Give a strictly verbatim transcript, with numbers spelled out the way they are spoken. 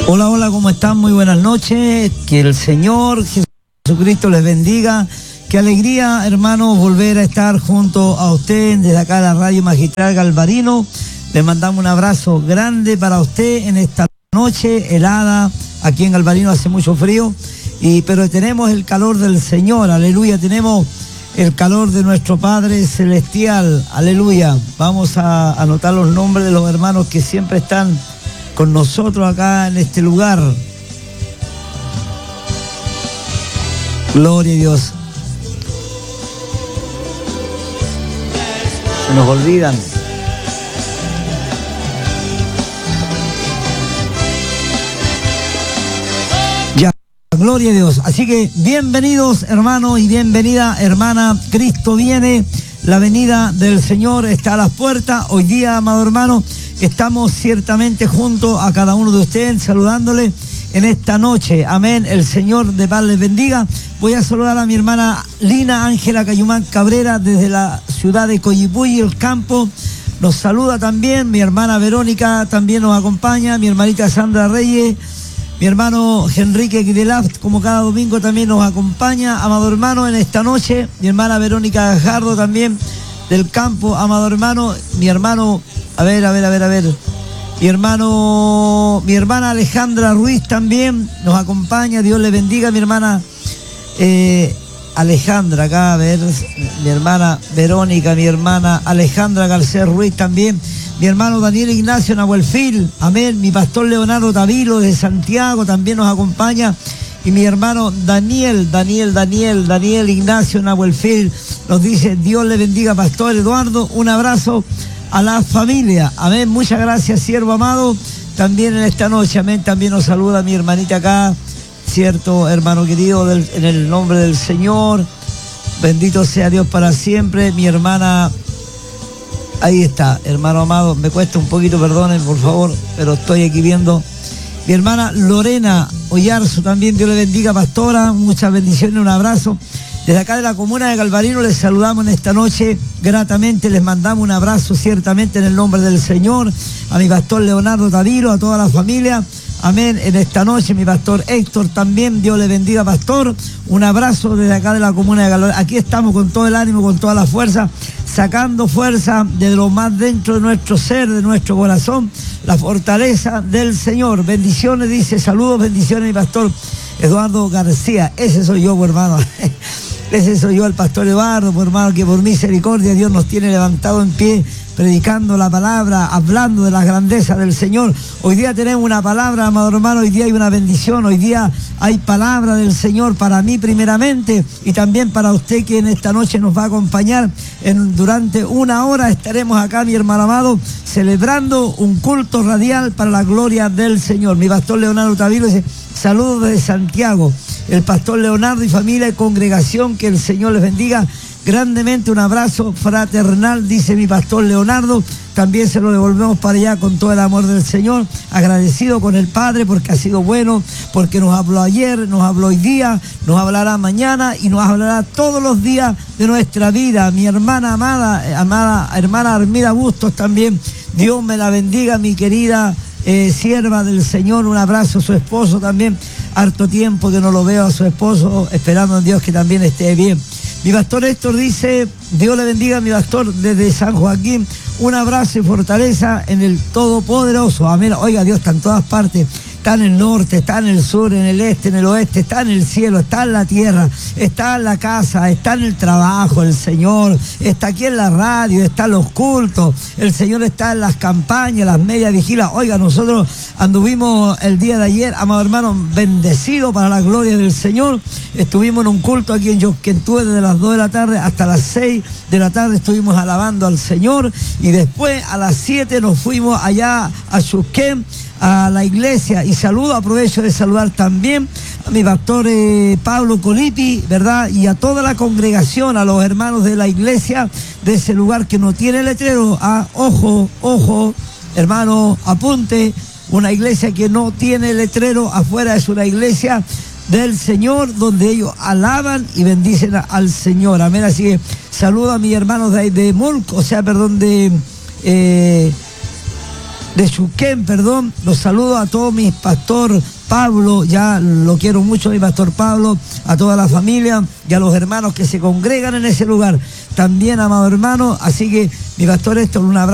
Hola, hola, ¿cómo están? Muy buenas noches. Que el Señor Jesucristo les bendiga. Qué alegría, hermanos, volver a estar junto a usted desde acá la Radio Magistral Galvarino. Le mandamos un abrazo grande para usted en esta noche helada. Aquí en Galvarino hace mucho frío, y, pero tenemos el calor del Señor, aleluya. Tenemos el calor de nuestro Padre Celestial, aleluya. Vamos a anotar los nombres de los hermanos que siempre están con nosotros acá en este lugar. Gloria a Dios. Se nos olvidan. Ya, gloria a Dios. Así que bienvenidos, hermanos, y bienvenida, hermana. Cristo viene, la venida del Señor está a las puertas. Hoy día, amado hermano, estamos ciertamente junto a cada uno de ustedes, saludándole en esta noche. Amén. El Señor de paz les bendiga. Voy a saludar a mi hermana Lina Ángela Cayumán Cabrera desde la ciudad de Coyipulli, el campo. Nos saluda también mi hermana Verónica, también nos acompaña, mi hermanita Sandra Reyes, mi hermano Enrique Guidelaft, como cada domingo también nos acompaña, amado hermano, en esta noche. Mi hermana Verónica Gajardo también del campo, amado hermano. Mi hermano, a ver, a ver, a ver, a ver. Mi hermano, mi hermana Alejandra Ruiz también nos acompaña. Dios le bendiga, mi hermana eh, Alejandra, acá, a ver, mi hermana Verónica, mi hermana Alejandra García Ruiz también. Mi hermano Daniel Ignacio Nahuelfil, amén. Mi pastor Leonardo Tavilo de Santiago también nos acompaña. Y mi hermano Daniel, Daniel, Daniel, Daniel Ignacio Nahuelfil nos dice: Dios le bendiga, pastor Eduardo. Un abrazo a la familia, amén. Muchas gracias, siervo amado, también en esta noche, amén. También nos saluda mi hermanita acá, cierto, hermano querido, del, en el nombre del Señor. Bendito sea Dios para siempre. Mi hermana, ahí está, hermano amado, me cuesta un poquito, perdonen por favor, pero estoy aquí viendo. Mi hermana Lorena Oyarzo también, Dios le bendiga, pastora. Muchas bendiciones, un abrazo. Desde acá de la comuna de Galvarino les saludamos en esta noche gratamente, les mandamos un abrazo ciertamente en el nombre del Señor, a mi pastor Leonardo Tavilo, a toda la familia, amén. En esta noche mi pastor Héctor también, Dios le bendiga, pastor. Un abrazo desde acá de la comuna de Galvarino. Aquí estamos con todo el ánimo, con toda la fuerza, sacando fuerza de lo más dentro de nuestro ser, de nuestro corazón, la fortaleza del Señor. Bendiciones, dice, saludos, bendiciones, mi pastor Eduardo García. Ese soy yo, hermano. Ese soy yo, el pastor Eduardo, por hermano, que por misericordia Dios nos tiene levantado en pie, predicando la palabra, hablando de la grandeza del Señor. Hoy día tenemos una palabra, amado hermano, hoy día hay una bendición, hoy día hay palabra del Señor para mí primeramente, y también para usted que en esta noche nos va a acompañar. En, durante una hora estaremos acá, mi hermano amado, celebrando un culto radial para la gloria del Señor. Mi pastor Leonardo Tavilo dice: saludos desde Santiago. El pastor Leonardo y familia y congregación, que el Señor les bendiga grandemente. Un abrazo fraternal, dice mi pastor Leonardo. También se lo devolvemos para allá con todo el amor del Señor, agradecido con el Padre porque ha sido bueno, porque nos habló ayer, nos habló hoy día, nos hablará mañana y nos hablará todos los días de nuestra vida. Mi hermana amada, amada hermana Armida Bustos también, Dios me la bendiga, mi querida eh, sierva del Señor. Un abrazo a su esposo también, harto tiempo que no lo veo a su esposo, esperando en Dios que también esté bien. Mi pastor Héctor dice: Dios le bendiga, mi pastor, desde San Joaquín. Un abrazo y fortaleza en el Todopoderoso. Amén. Oiga, Dios está en todas partes. Está en el norte, está en el sur, en el este, en el oeste, está en el cielo, está en la tierra, está en la casa, está en el trabajo, el Señor está aquí en la radio, está en los cultos, el Señor está en las campañas, las medias vigilas. Oiga, nosotros anduvimos el día de ayer, amado hermano, bendecidos para la gloria del Señor. Estuvimos en un culto aquí en Yosquentú desde las dos de la tarde hasta las seis de la tarde, estuvimos alabando al Señor, y después a las siete nos fuimos allá a Chusquén, a la iglesia. Y saludo, aprovecho de saludar también a mi pastor eh, Pablo Colipi, ¿verdad? Y a toda la congregación, a los hermanos de la iglesia de ese lugar que no tiene letrero. Ah, ojo, ojo, hermano, apunte, una iglesia que no tiene letrero afuera es una iglesia del Señor, donde ellos alaban y bendicen a, al Señor. Amén. Así que saludo a mis hermanos de, de Mulk, o sea, perdón, de... Eh, de Chuquén, perdón. Los saludo a todos mis pastor Pablo, ya lo quiero mucho, mi pastor Pablo, a toda la familia y a los hermanos que se congregan en ese lugar. También, amado hermano, así que mi pastor Héctor, un abrazo.